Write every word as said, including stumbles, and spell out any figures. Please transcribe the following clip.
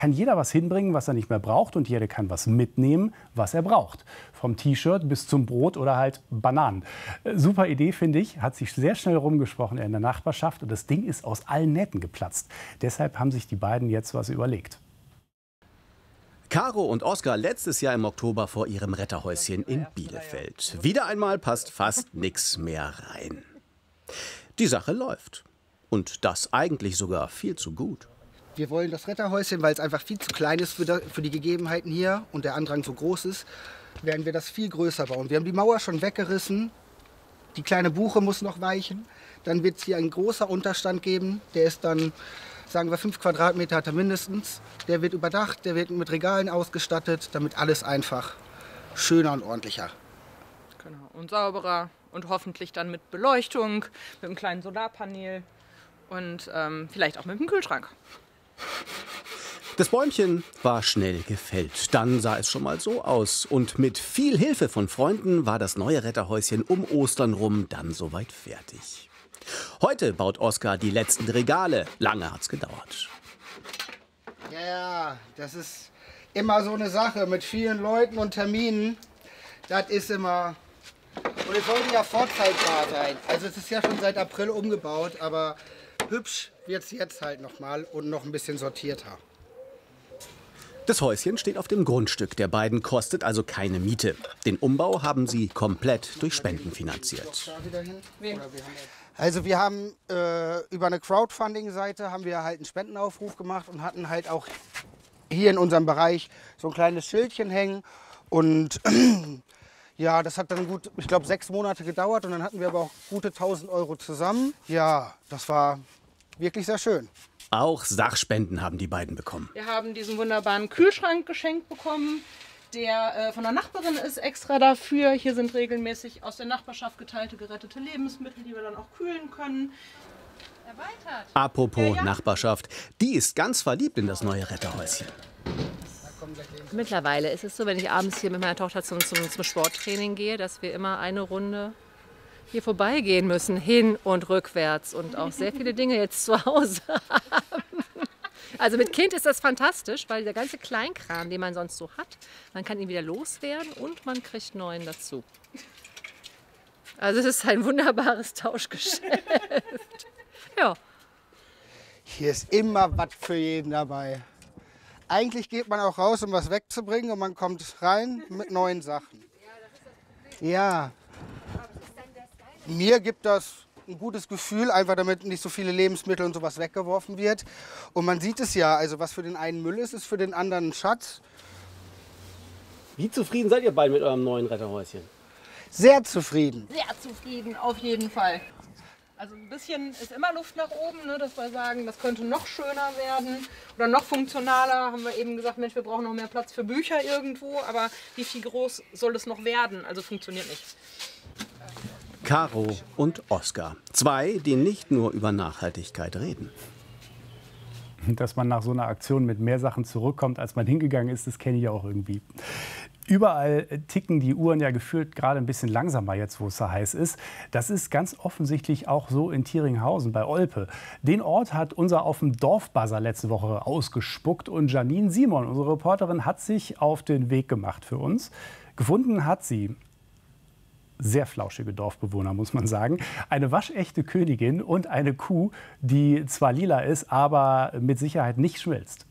kann jeder was hinbringen, was er nicht mehr braucht, und jeder kann was mitnehmen, was er braucht. Vom T-Shirt bis zum Brot oder halt Bananen. Äh, super Idee, finde ich. Hat sich sehr schnell rumgesprochen in der Nachbarschaft und das Ding ist aus allen Nähten geplatzt. Deshalb haben sich die beiden jetzt was überlegt. Caro und Oskar letztes Jahr im Oktober vor ihrem Retterhäuschen in Bielefeld. Wieder einmal passt fast nichts mehr rein. Die Sache läuft. Und das eigentlich sogar viel zu gut. Wir wollen das Retterhäuschen, weil es einfach viel zu klein ist für, für die Gegebenheiten hier und der Andrang so groß ist, werden wir das viel größer bauen. Wir haben die Mauer schon weggerissen, die kleine Buche muss noch weichen. Dann wird es hier ein großer Unterstand geben, der ist dann, sagen wir, fünf Quadratmeter hat er mindestens. Der wird überdacht, der wird mit Regalen ausgestattet, damit alles einfach schöner und ordentlicher. Genau, und sauberer und hoffentlich dann mit Beleuchtung, mit einem kleinen Solarpanel und ähm, vielleicht auch mit einem Kühlschrank. Das Bäumchen war schnell gefällt. Dann sah es schon mal so aus. Und mit viel Hilfe von Freunden war das neue Retterhäuschen um Ostern rum dann soweit fertig. Heute baut Oskar die letzten Regale. Lange hat's gedauert. Ja, das ist immer so eine Sache mit vielen Leuten und Terminen. Das ist immer... Und es sollte ja vorzeigbar sein. Also es ist ja schon seit April umgebaut, aber hübsch wird es jetzt halt noch mal und noch ein bisschen sortierter. Das Häuschen steht auf dem Grundstück der beiden, kostet also keine Miete. Den Umbau haben sie komplett durch Spenden finanziert. Also wir haben äh, über eine Crowdfunding-Seite haben wir halt einen Spendenaufruf gemacht und hatten halt auch hier in unserem Bereich so ein kleines Schildchen hängen. Und ja, das hat dann gut, ich glaube, sechs Monate gedauert und dann hatten wir aber auch gute tausend Euro zusammen. Ja, das war wirklich sehr schön. Auch Sachspenden haben die beiden bekommen. Wir haben diesen wunderbaren Kühlschrank geschenkt bekommen, der äh, von der Nachbarin ist extra dafür. Hier sind regelmäßig aus der Nachbarschaft geteilte, gerettete Lebensmittel, die wir dann auch kühlen können. Erweitert. Apropos ja, ja. Nachbarschaft, die ist ganz verliebt in das neue Retterhäuschen. Mittlerweile ist es so, wenn ich abends hier mit meiner Tochter zum, zum, zum Sporttraining gehe, dass wir immer eine Runde hier vorbeigehen müssen, hin und rückwärts und auch sehr viele Dinge jetzt zu Hause haben. Also mit Kind ist das fantastisch, weil der ganze Kleinkram, den man sonst so hat, man kann ihn wieder loswerden und man kriegt neuen dazu. Also es ist ein wunderbares Tauschgeschäft. Ja. Hier ist immer was für jeden dabei. Eigentlich geht man auch raus, um was wegzubringen und man kommt rein mit neuen Sachen. Ja. Mir gibt das ein gutes Gefühl, einfach damit nicht so viele Lebensmittel und sowas weggeworfen wird. Und man sieht es ja, also was für den einen Müll ist, ist für den anderen ein Schatz. Wie zufrieden seid ihr beide mit eurem neuen Retterhäuschen? Sehr zufrieden. Sehr zufrieden, auf jeden Fall. Also ein bisschen ist immer Luft nach oben, ne, dass wir sagen, das könnte noch schöner werden oder noch funktionaler. Haben wir eben gesagt, Mensch, wir brauchen noch mehr Platz für Bücher irgendwo, aber wie viel groß soll es noch werden? Also funktioniert nicht. Caro und Oskar. Zwei, die nicht nur über Nachhaltigkeit reden. Dass man nach so einer Aktion mit mehr Sachen zurückkommt, als man hingegangen ist, das kenne ich ja auch irgendwie. Überall ticken die Uhren ja gefühlt gerade ein bisschen langsamer jetzt, wo es so heiß ist. Das ist ganz offensichtlich auch so in Thieringhausen bei Olpe. Den Ort hat unser auf dem Dorfbuzzer letzte Woche ausgespuckt und Janine Simon, unsere Reporterin, hat sich auf den Weg gemacht für uns. Gefunden hat sie sehr flauschige Dorfbewohner, muss man sagen. Eine waschechte Königin und eine Kuh, die zwar lila ist, aber mit Sicherheit nicht schmilzt.